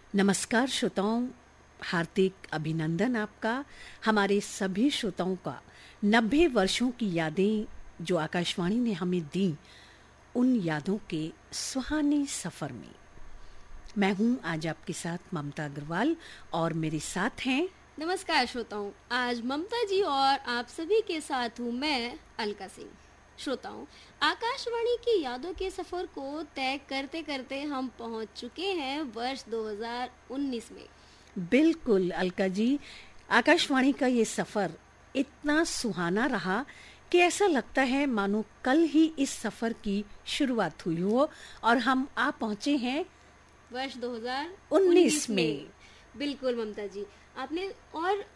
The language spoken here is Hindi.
नमस्कार श्रोताओं, हार्दिक अभिनंदन आपका। हमारे सभी श्रोताओं का 90 वर्षों की यादें जो आकाशवाणी ने हमें दी, उन यादों के सुहाने सफर में मैं हूं आज आपके साथ ममता अग्रवाल और मेरे साथ हैं। नमस्कार श्रोताओं, आज ममता जी और आप सभी के साथ हूँ मैं अलका सिंह। श्रोताओं, आकाशवाणी की यादों के सफर को तय करते करते हम पहुंच चुके हैं वर्ष 2019 में। बिल्कुल अलका जी, आकाशवाणी का ये सफर इतना सुहाना रहा कि ऐसा लगता है मानो कल ही इस सफर की शुरुआत हुई हो और हम आ पहुंचे हैं वर्ष 2019 19 में। बिल्कुल ममता जी, आपने और